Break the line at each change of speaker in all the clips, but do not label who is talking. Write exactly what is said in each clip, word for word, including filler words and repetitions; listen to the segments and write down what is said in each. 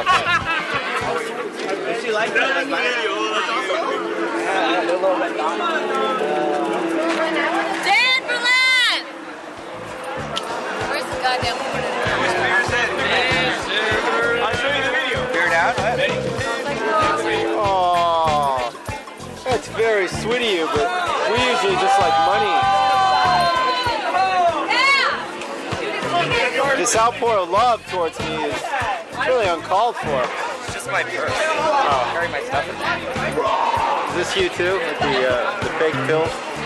Does she like that?
Dan Berlin! Where's the goddamn woman?
I'll show you the video. Beard out?
Oh, that's very sweet of you, but we usually just like money. This outpour of love towards me is really uncalled for.
It's just my purse. Oh, carry my stuff in there.
Is this you too, with the uh, the fake pills?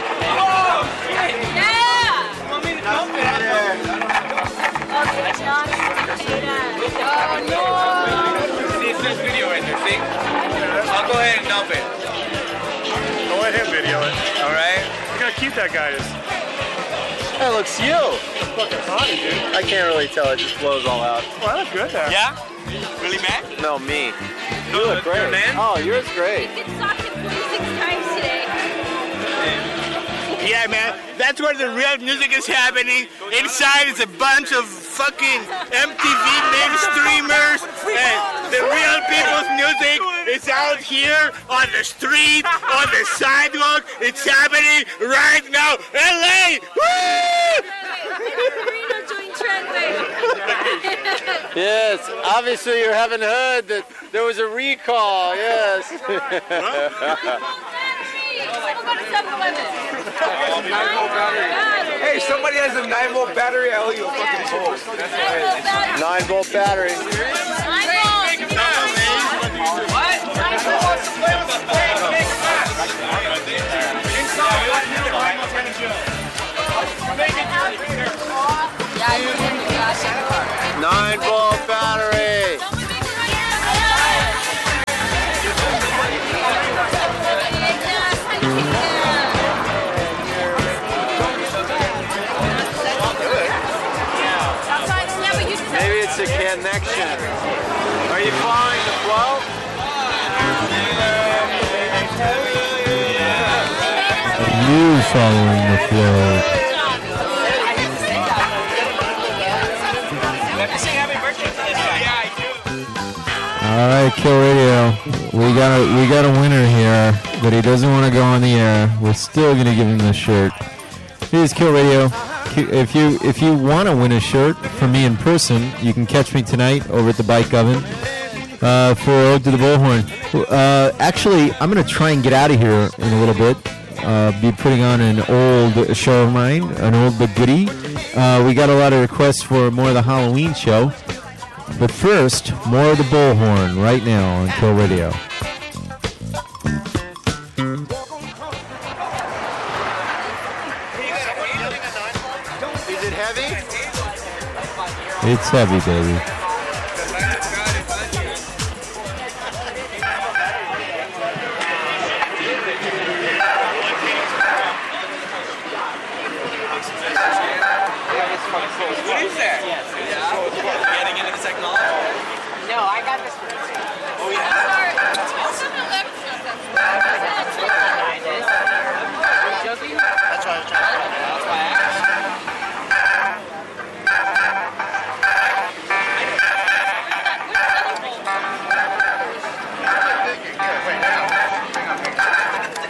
See, it says video in there, see? I'll go ahead and dump it.
Don't let him video it.
Alright?
You gotta keep that guy. Just...
That looks you.
Fucking hottie, dude.
I can't really tell. It just blows all out.
Well, I look good there.
Yeah? Really, man?
No, me.
You
look great.
Man?
Oh, yours great.
Get socked in forty-six times today.
Yeah, man, that's where the real music is happening. Inside is a bunch of fucking M T V mainstreamers, and the real people's music is out here on the street, on the sidewalk. It's happening right now. L A! Woo!
Yes, obviously you haven't heard that there was a recall, yes.
Hey, somebody has a nine volt battery, I owe you a fucking volt.
nine volt battery. nine volt battery. Maybe it's a connection. Are you following the flow?
You following the flow. All right, Kill Radio. We got a we got a winner here, but he doesn't want to go on the air. We're still gonna give him the shirt. Here's Kill Radio. If you if you want to win a shirt from me in person, you can catch me tonight over at the Bike Oven uh, for Ode to the Bullhorn. Uh, actually, I'm gonna try and get out of here in a little bit. Uh, be putting on an old show of mine, an old but goodie. Uh, we got a lot of requests for more of the Halloween show. But first, more of the Bullhorn right now on Kill Radio.
Is it heavy?
It's heavy, baby.
What is that? Yeah. Getting into the technology.
No, I got this one.
Oh, yeah.